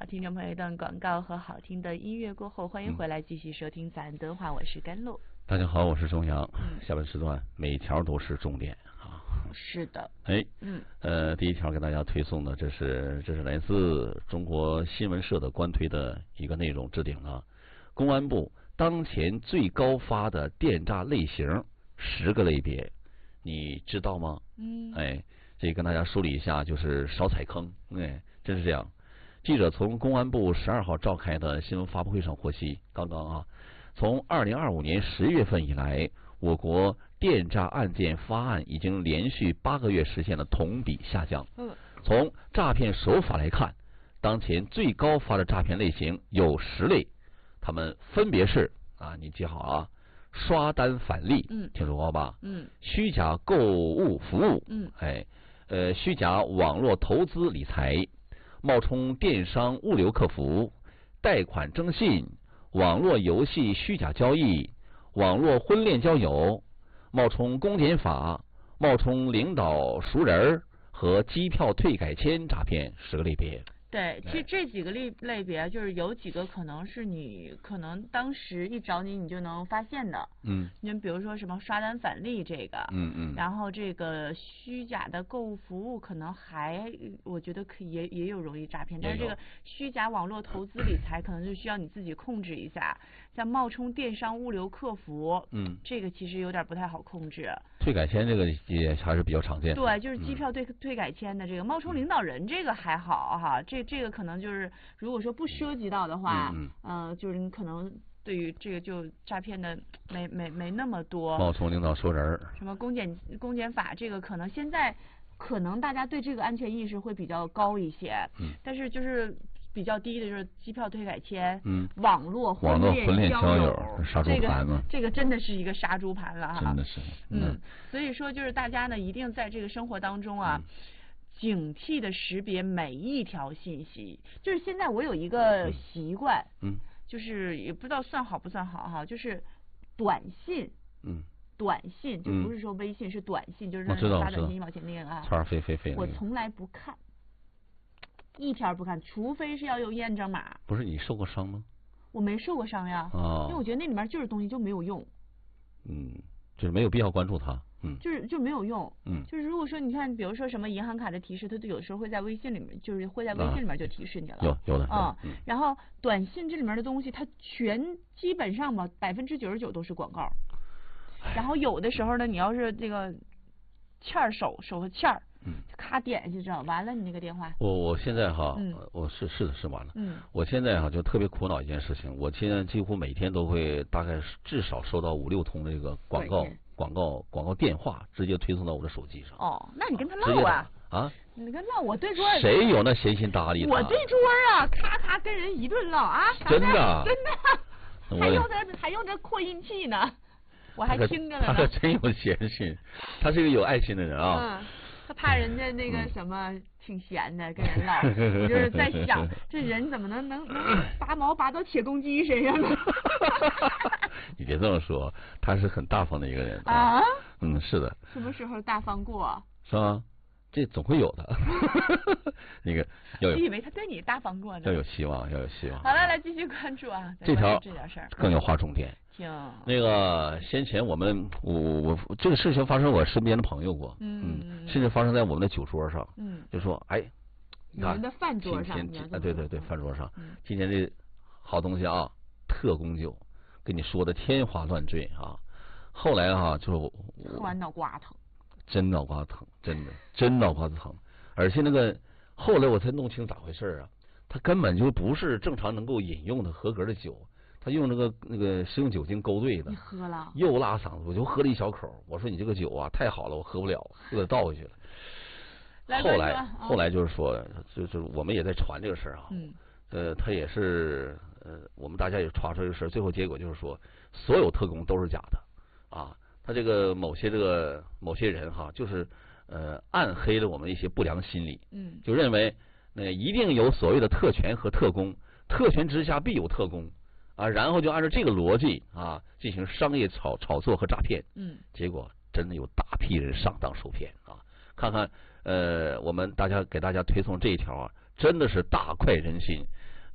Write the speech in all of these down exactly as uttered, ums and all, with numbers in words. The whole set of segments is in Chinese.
听众朋友，一段广告和好听的音乐过后，欢迎回来继续收听《早安灯话》，我是甘露。 大家好，我是钟阳。嗯、下半时段每条都是重点啊。 是的。 哎，嗯，呃，第一条给大家推送的，这是这是来自中国新闻社的官推的一个内容置顶啊。公安部当前最高发的电诈类型十个类别，你知道吗？嗯，哎，这跟大家梳理一下，就是少踩坑。哎，真是这样。记者从公安部十二号召开的新闻发布会上获悉，刚刚啊。从二零二五年十月份以来，我国电诈案件发案已经连续八个月实现了同比下降。从诈骗手法来看，当前最高发的诈骗类型有十类，它们分别是啊，你记好啊，刷单返利，嗯，听说过吧？嗯，虚假购物服务，嗯，哎，呃，虚假网络投资理财，冒充电商物流客服，贷款征信。网络游戏虚假交易、网络婚恋交友、冒充公检法、冒充领导熟人和机票退改签诈骗十个类别。 对，其实这几个类类别就是有几个可能是你可能当时一找你你就能发现的，嗯，你比如说什么刷单返利这个，嗯嗯，然后这个虚假的购物服务可能还我觉得可以也也有容易诈骗，但是这个虚假网络投资理财可能就需要你自己控制一下，像冒充电商物流客服，嗯，这个其实有点不太好控制。 退改签这个也还是比较常见的， 对，就是机票退、嗯、退改签的这个，冒充领导人这个还好哈，这这个可能就是如果说不涉及到的话，嗯嗯、呃，就是你可能对于这个就诈骗的没没没那么多。 冒充领导熟人， 什么公检公检法这个可能现在可能大家对这个安全意识会比较高一些，嗯，但是就是比较低的就是机票退改签，嗯，网络婚恋交友，杀猪盘嘛、 这个，这个真的是一个杀猪盘了哈， 真的是， 嗯，嗯所以说就是大家呢一定在这个生活当中啊。嗯警惕的识别每一条信息，就是现在我有一个习惯，嗯，就是也不知道算好不算好哈，就是短信，嗯，短信就不是说微信，嗯、是短信，就是发短信一毛钱那个啊， 圈飞飞飞、那个， 我从来不看，一条不看，除非是要有验证码。 不是你受过伤吗？ 我没受过伤呀，哦、因为我觉得那里面就是东西就没有用， 嗯，就是没有必要关注它。嗯， 就是就没有用，嗯，就是如果说你看，比如说什么银行卡的提示，它有时候会在微信里面，就是会在微信里面就提示你了， 啊、有有的， 嗯，嗯然后短信这里面的东西，它全基本上吧，百分之九十九都是广告，然后有的时候呢，你要是这个欠儿手手和欠儿，嗯，咔点下去知道，完了你那个电话。 我我现在哈，嗯、我是是的是完了，嗯，我现在哈就特别苦恼一件事情，我现在几乎每天都会大概至少收到五六通这个广告。广告广告电话直接推送到我的手机上。 哦，那你跟他唠啊？ 啊？ 你跟唠，我对桌。 谁有那闲心搭理他？ 我对桌啊，咔咔跟人一顿唠啊。 真的？ 真的。还用着还用着扩音器呢，我还听着了呢。 他可真有闲心，他是一个有爱心的人啊。 嗯。他怕人家那个什么挺闲的，跟人唠，我就是在想，这人怎么能能能拔毛拔到铁公鸡身上呢？ 你别这么说，他是很大方的一个人啊。 嗯，是的。 什么时候大方过？ 是吗？这总会有的。那个要有。 我以为他对你大方过呢。 要有希望，要有希望。 好了，来继续关注啊。 这条这点事儿更要划重点。 听。 那个先前我们我我这个事情发生我身边的朋友过，嗯，嗯甚至发生在我们的酒桌上，嗯，就说哎， 你们的饭桌上， 啊对对对，饭桌上，嗯、今天这好东西啊，特供酒，跟你说的天花乱坠啊。后来哈、啊，就是喝完脑瓜疼， 真脑瓜疼，真的真脑瓜子疼，而且那个后来我才弄清咋回事啊，它根本就不是正常能够饮用的合格的酒。他用那个那个食用酒精勾兑的， 你喝了又拉嗓子，我就喝了一小口。我说你这个酒啊太好了，我喝不了，又给倒回去了。 来后来、 哦、 后来就是说，就是我们也在传这个事儿啊。嗯。呃，他也是呃，我们大家也传出这个事儿，最后结果就是说，所有特工都是假的啊。他这个某些这个某些人哈，就是呃暗黑了我们一些不良心理。嗯。就认为那、呃、一定有所谓的特权和特工，特权之下必有特工。啊，然后就按照这个逻辑啊进行商业炒炒作和诈骗，嗯，结果真的有大批人上当受骗啊！看看呃，我们大家给大家推送这一条啊，真的是大快人心。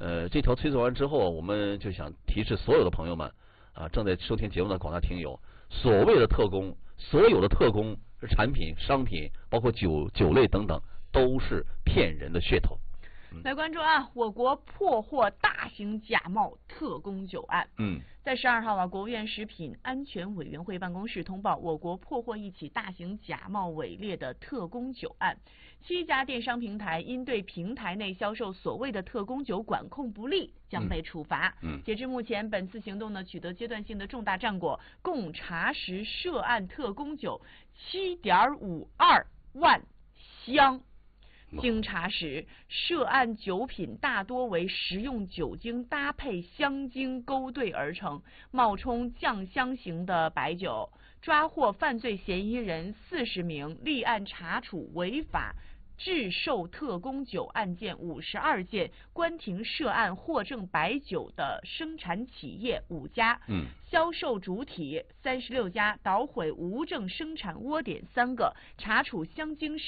呃，这条推送完之后，我们就想提示所有的朋友们啊，正在收听节目的广大听友，所谓的特供，所有的特供产品、商品，包括酒酒类等等，都是骗人的噱头。 来关注啊！我国破获大型假冒特供酒案。 嗯， 在十二号啊，国务院食品安全委员会办公室通报，我国破获一起大型假冒伪劣的特供酒案。七家电商平台因对平台内销售所谓的特供酒管控不力，将被处罚。 嗯， 截至目前，本次行动呢取得阶段性的重大战果，共查实涉案特供酒七点五二万箱。经查实，涉案酒品大多为食用酒精搭配香精勾兑而成，冒充酱香型的白酒。抓获犯罪嫌疑人四十名，立案查处违法制售特供酒案件五十二件，关停涉案获证白酒的生产企业五家， 嗯， 销售主体三十六家，捣毁无证生产窝点三个，查处香精